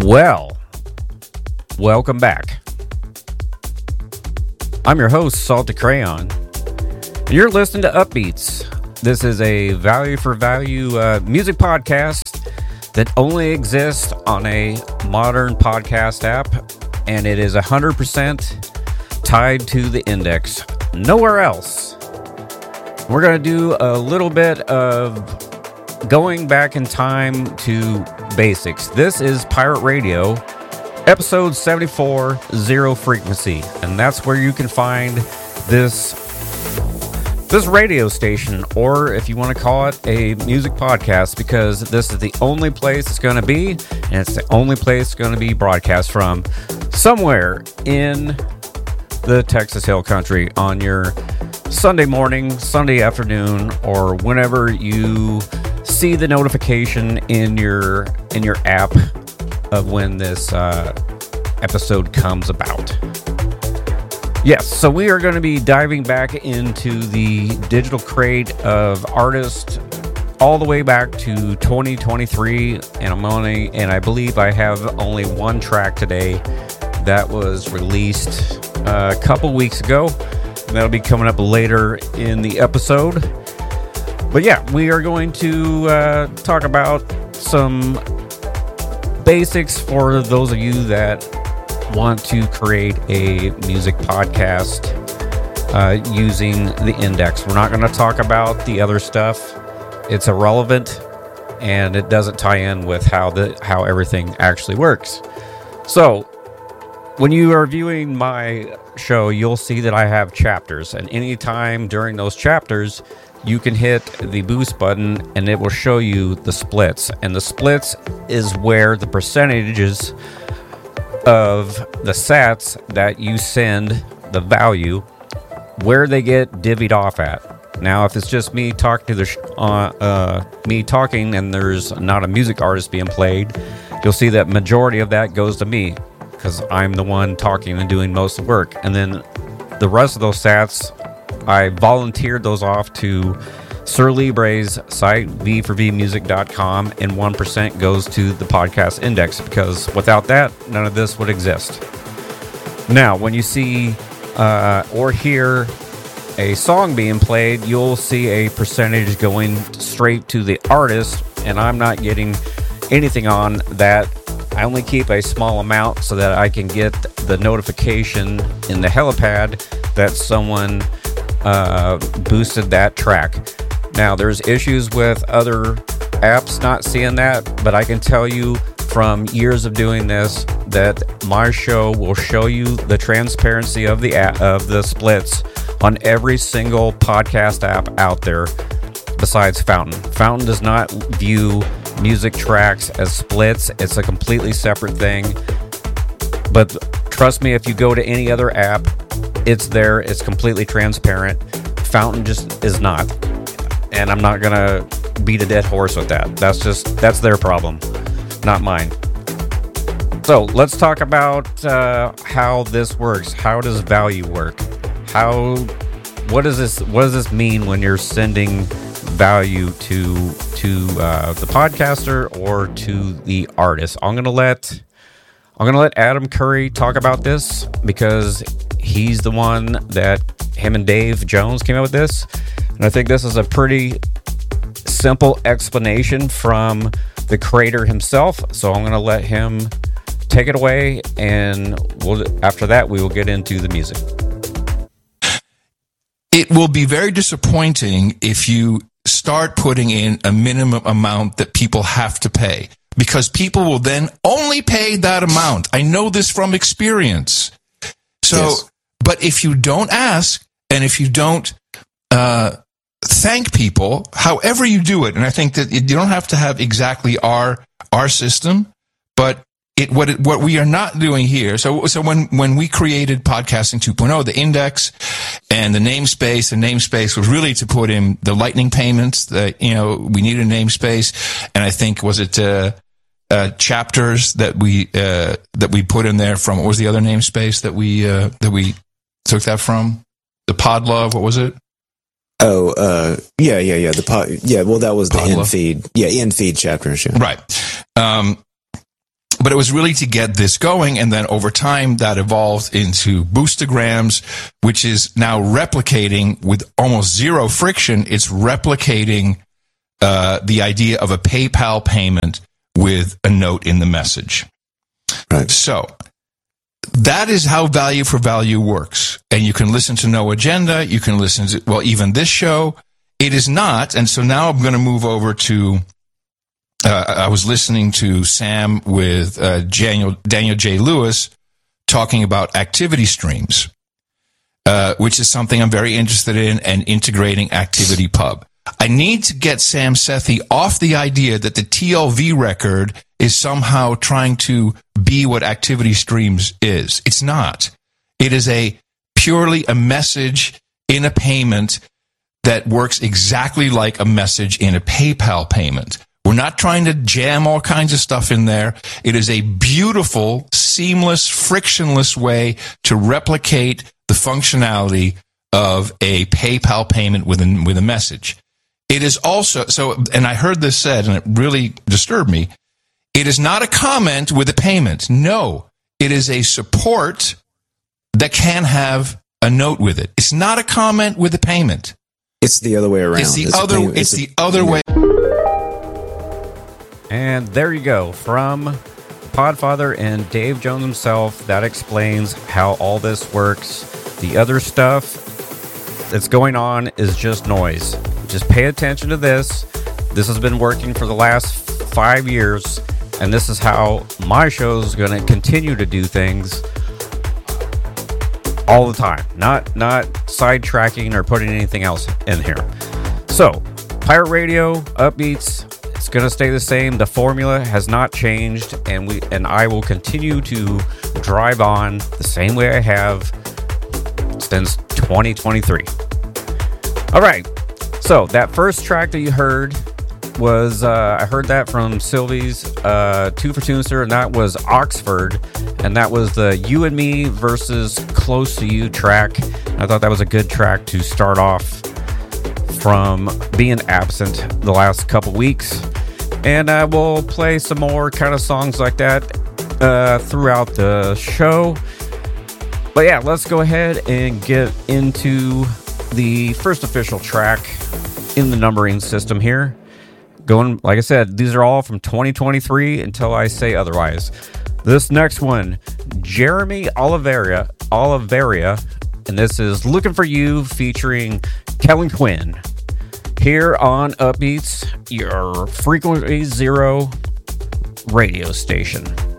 Well, welcome back. I'm your host, Salty Crayon. You're listening to Upbeats. This is a value for value music podcast that only exists on a modern podcast app, and it is 100% tied to the index. Nowhere else. We're going to do a little bit of going back in time to basics. This is Pirate Radio, episode 74, Zero Frequency, and that's where you can find this radio station, or if you want to call it a music podcast, because this is the only place it's going to be, and it's the only place it's going to be broadcast from, somewhere in the Texas Hill Country on your Sunday morning, Sunday afternoon, or whenever you see the notification in your app of when this episode comes about. Yes, so we are going to be diving back into the digital crate of artists all the way back to 2023, and I believe I have only one track today that was released a couple weeks ago. That'll be coming up later in the episode. But yeah, we are going to talk about some basics for those of you that want to create a music podcast using the index. We're not going to talk about the other stuff. It's irrelevant, and it doesn't tie in with how everything actually works. So, when you are viewing my show, you'll see that I have chapters, and anytime during those chapters, you can hit the boost button and it will show you the splits. And the splits is where the percentages of the sats that you send, the value, where they get divvied off at. Now, if it's just me talking to me talking and there's not a music artist being played, you'll see that majority of that goes to me because I'm the one talking and doing most of the work. And then the rest of those sats, I volunteered those off to Sir Libre's site, v4vmusic.com, and 1% goes to the podcast index, because without that, none of this would exist. Now, when you see or hear a song being played, you'll see a percentage going straight to the artist, and I'm not getting anything on that. I only keep a small amount so that I can get the notification in the helipad that someone boosted that track. Now, there's issues with other apps not seeing that, but I can tell you from years of doing this that my show will show you the transparency of the splits on every single podcast app out there besides Fountain. Fountain does not view music tracks as splits. It's a completely separate thing. But trust me, if you go to any other app, it's there. It's completely transparent. Fountain just is not. And I'm not going to beat a dead horse with that. That's their problem, not mine. So let's talk about how this works. How does value work? What does this mean when you're sending value to the podcaster or to the artist? I'm gonna let Adam Curry talk about this, because he's the one that him and Dave Jones came up with this, and I think this is a pretty simple explanation from the creator himself. So I'm gonna let him take it away, and after that we will get into the music. It will be very disappointing if you start putting in a minimum amount that people have to pay, because people will then only pay that amount. I know this from experience. So, yes. But if you don't ask, and if you don't thank people, however you do it, and I think that you don't have to have exactly our system, but what we are not doing here. So when we created Podcasting 2.0, the index and the namespace was really to put in the lightning payments. That, we needed a namespace, and I think was it chapters that we put in there from. What was the other namespace that we took that from? The Podlove. What was it? Oh, yeah. Well, that was the Podlove. in-feed. Yeah, in-feed chapters. Yeah. Right. But it was really to get this going, and then over time that evolved into Boostograms, which is now replicating with almost zero friction. It's replicating the idea of a PayPal payment with a note in the message. Right. So that is how value for value works. And you can listen to No Agenda. You can listen to, well, even this show. It is not. And so now I'm going to move over to, I was listening to Sam with Daniel J. Lewis talking about activity streams, which is something I'm very interested in, and integrating ActivityPub. I need to get Sam Sethi off the idea that the TLV record is somehow trying to be what Activity Streams is. It's not. It is purely a message in a payment that works exactly like a message in a PayPal payment. We're not trying to jam all kinds of stuff in there. It is a beautiful, seamless, frictionless way to replicate the functionality of a PayPal payment with a message. It is also, so, and I heard this said, and it really disturbed me, it is not a comment with a payment. No, it is a support that can have a note with it. It's not a comment with a payment. It's the other way around. It's the other way. And there you go. From Podfather and Dave Jones himself, that explains how all this works. The other stuff that's going on is just noise. Just pay attention to this. This has been working for the last 5 years, and this is how my show is going to continue to do things all the time. Not sidetracking or putting anything else in here. So, Pirate Radio, Upbeats, it's going to stay the same. The formula has not changed, and I will continue to drive on the same way I have since 2023. All right. So that first track that you heard was, I heard that from Sylvie's 2 for Tunester, and that was Oxford, and that was the You and Me versus Close to You track. I thought that was a good track to start off from being absent the last couple weeks. And we'll play some more kind of songs like that throughout the show. But yeah, let's go ahead and get into the first official track in the numbering system here. Going, like I said, these are all from 2023 until I say otherwise. This next one, Jeremy Oliveira, and this is Looking for You featuring Kelly Quinn. Here on Upbeats, your Frequency Zero radio station.